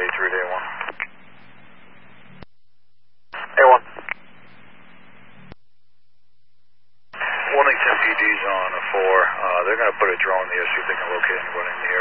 93 to A1. A1. 1 8 10 PD's on a 4. They're going to put a drone in the air, see if they can locate anybody in the